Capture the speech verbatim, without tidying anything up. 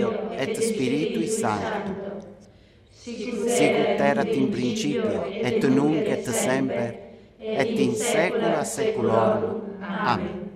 Filio et Spiritui Sancto, sicut erat in principio, et nunc et semper, et in saecula saeculorum. Amen.